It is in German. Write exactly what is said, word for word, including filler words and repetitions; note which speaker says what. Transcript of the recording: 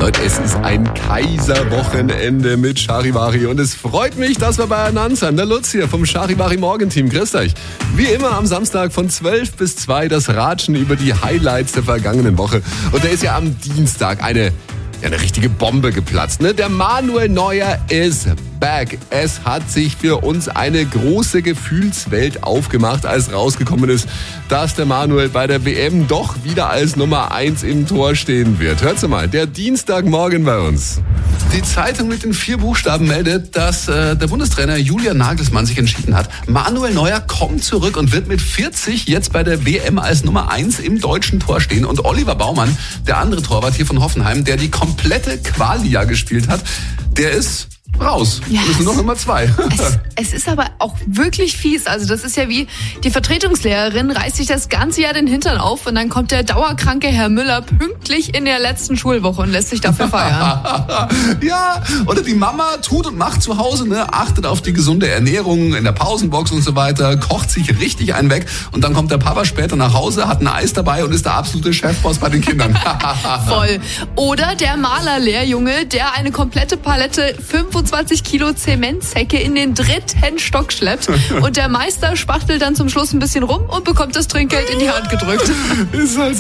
Speaker 1: Leute, es ist ein Kaiserwochenende mit Charivari und es freut mich, dass wir beieinander sind. Der Lutz hier vom Charivari Morgenteam. Grüßt euch. Wie immer am Samstag von zwölf bis zwei das Ratschen über die Highlights der vergangenen Woche. Und da ist ja am Dienstag eine, ja, eine richtige Bombe geplatzt. Ne? Der Manuel Neuer ist back. Es hat sich für uns eine große Gefühlswelt aufgemacht, als rausgekommen ist, dass der Manuel bei der W M doch wieder als Nummer eins im Tor stehen wird. Hört's mal, der Dienstagmorgen bei uns.
Speaker 2: Die Zeitung mit den vier Buchstaben meldet, dass äh, der Bundestrainer Julian Nagelsmann sich entschieden hat. Manuel Neuer kommt zurück und wird mit vierzig jetzt bei der W M als Nummer eins im deutschen Tor stehen. Und Oliver Baumann, der andere Torwart hier von Hoffenheim, der die komplette Quali-Jahr gespielt hat, der ist raus.
Speaker 3: Ja,
Speaker 2: das sind noch immer zwei.
Speaker 3: Es, es ist aber auch wirklich fies. Also das ist ja wie, die Vertretungslehrerin reißt sich das ganze Jahr den Hintern auf und dann kommt der dauerkranke Herr Müller pünktlich in der letzten Schulwoche und lässt sich dafür feiern.
Speaker 2: Ja, oder die Mama tut und macht zu Hause, ne, achtet auf die gesunde Ernährung in der Pausenbox und so weiter, kocht sich richtig einen weg und dann kommt der Papa später nach Hause, hat ein Eis dabei und ist der absolute Chefboss bei den Kindern.
Speaker 3: Voll. Oder der Malerlehrjunge, der eine komplette Palette fünfundzwanzig Kilo Zementsäcke in den dritten Stock schleppt und der Meister spachtelt dann zum Schluss ein bisschen rum und bekommt das Trinkgeld in die Hand gedrückt.
Speaker 1: Ist halt